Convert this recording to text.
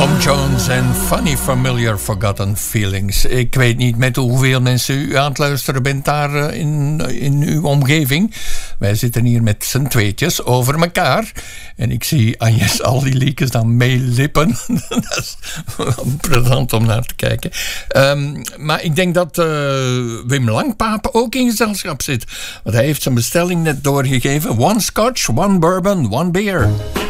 Tom Jones en Funny Familiar Forgotten Feelings. Ik weet niet met hoeveel mensen u aan het luisteren bent daar in uw omgeving. Wij zitten hier met z'n tweetjes over elkaar. En ik zie Agnes al die liedjes dan meelippen. Dat is wel plezant om naar te kijken. Maar ik denk dat Wim Langpape ook in gezelschap zit. Want hij heeft zijn bestelling net doorgegeven. One scotch, one bourbon, one beer.